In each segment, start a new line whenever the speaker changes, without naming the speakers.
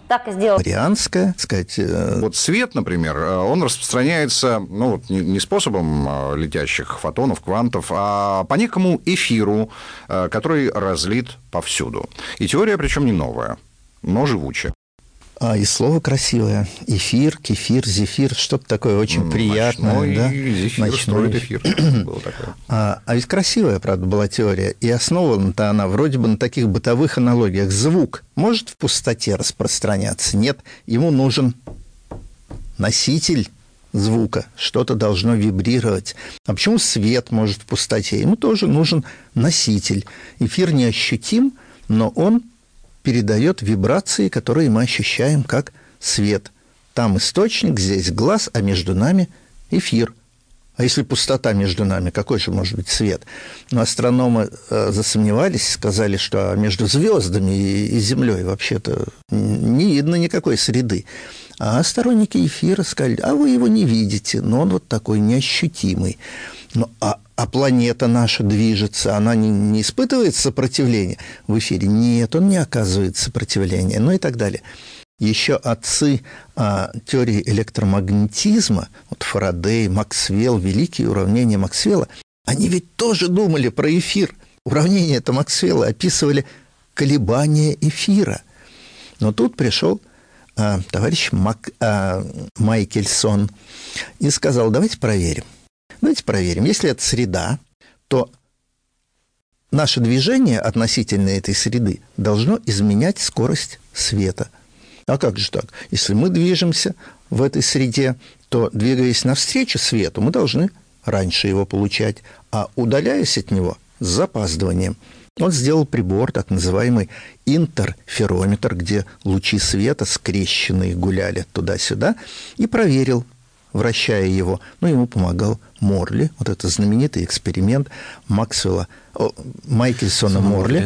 так и сделал.
Марианская, сказать...
Вот свет, например, он распространяется, ну, вот не способом летящих фотонов, квантов, а по некому эфиру, который разлит повсюду. И теория, причем не новая, но живучая.
И слово красивое. Эфир, кефир, зефир, что-то такое очень приятное.
Ночной
да?
зефир строит эфир. Было такое.
А ведь красивая, правда, была теория. И основана-то она вроде бы на таких бытовых аналогиях. Звук может в пустоте распространяться? Нет. Ему нужен носитель звука. Что-то должно вибрировать. А почему свет может в пустоте? Ему тоже нужен носитель. Эфир неощутим, но он передает вибрации, которые мы ощущаем как свет. Там источник, здесь глаз, а между нами эфир. А если пустота между нами, какой же может быть свет? Но астрономы засомневались, сказали, что между звездами и Землей вообще-то не видно никакой среды. А сторонники эфира сказали, а вы его не видите, но он вот такой неощутимый. А планета наша движется, она не испытывает сопротивления в эфире? Нет, он не оказывает сопротивления, ну и так далее. Еще отцы теории электромагнетизма, вот Фарадей, Максвелл, великие уравнения Максвелла, они ведь тоже думали про эфир. Уравнения это Максвелла описывали колебания эфира. Но тут пришел товарищ Майкельсон и сказал, давайте проверим. Давайте проверим. Если это среда, то наше движение относительно этой среды должно изменять скорость света. А как же так? Если мы движемся в этой среде, то, двигаясь навстречу свету, мы должны раньше его получать, а удаляясь от него с запаздыванием. Он сделал прибор, так называемый интерферометр, где лучи света скрещенные гуляли туда-сюда, и проверил, вращая его. Ну, ему помогал Морли, вот это знаменитый эксперимент Майкельсона Морли.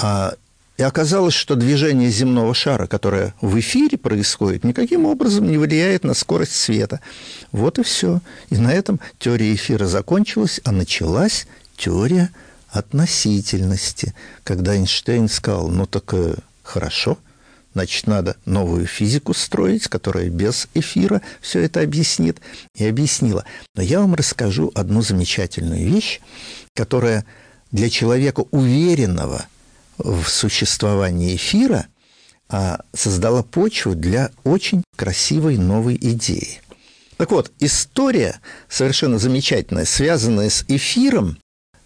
И оказалось, что движение земного шара, которое в эфире происходит, никаким образом не влияет на скорость света. Вот и все. И на этом теория эфира закончилась, а началась теория относительности, когда Эйнштейн сказал, ну так хорошо, значит, надо новую физику строить, которая без эфира все это объяснит. И объяснила. Но я вам расскажу одну замечательную вещь, которая для человека, уверенного в существовании эфира, создала почву для очень красивой новой идеи. Так вот, история совершенно замечательная, связанная с эфиром,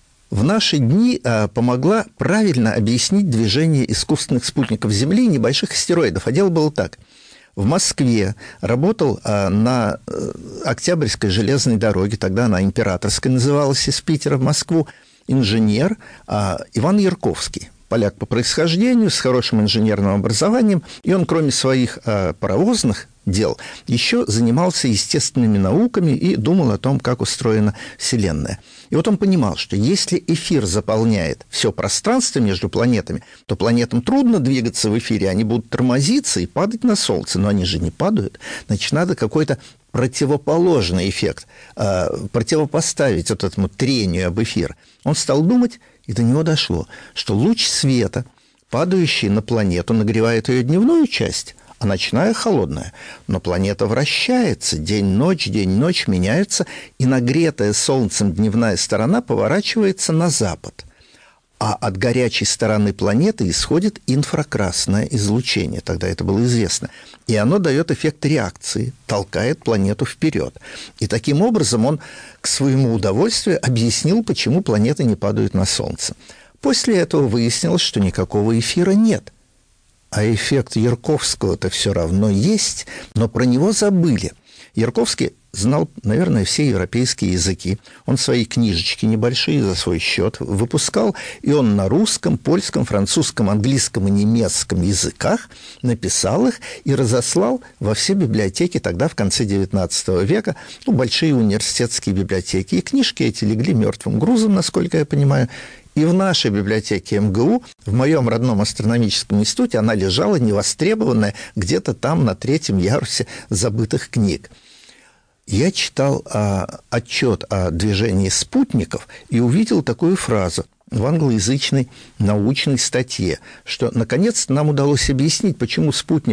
в наши дни помогла правильно объяснить движение искусственных спутников Земли и небольших астероидов. А дело было так. В Москве работал на Октябрьской железной дороге, тогда она Императорской называлась, из Питера в Москву, инженер Иван Ярковский. Поляк по происхождению, с хорошим инженерным образованием, и он, кроме своих паровозных дел, еще занимался естественными науками и думал о том, как устроена Вселенная. И вот он понимал, что если эфир заполняет все пространство между планетами, то планетам трудно двигаться в эфире, они будут тормозиться и падать на Солнце, но они же не падают, значит, надо какой-то противоположный эффект противопоставить вот этому трению об эфир. Он стал думать, и до него дошло, что луч света, падающий на планету, нагревает ее дневную часть, а ночная холодная. Но планета вращается, день-ночь меняются, и нагретая солнцем дневная сторона поворачивается на запад. А от горячей стороны планеты исходит инфракрасное излучение, тогда это было известно. И оно дает эффект реакции, толкает планету вперед. И таким образом он к своему удовольствию объяснил, почему планеты не падают на Солнце. После этого выяснилось, что никакого эфира нет. А эффект Ярковского-то все равно есть, но про него забыли. Ярковский знал, наверное, все европейские языки. Он свои книжечки небольшие за свой счет выпускал, и он на русском, польском, французском, английском и немецком языках написал их и разослал во все библиотеки тогда, в конце XIX века, большие университетские библиотеки. И книжки эти легли мертвым грузом, насколько я понимаю. И в нашей библиотеке МГУ, в моем родном астрономическом институте, она лежала невостребованная где-то там на 3-м ярусе забытых книг. Я читал отчет о движении спутников и увидел такую фразу в англоязычной научной статье, что наконец-то нам удалось объяснить, почему спутник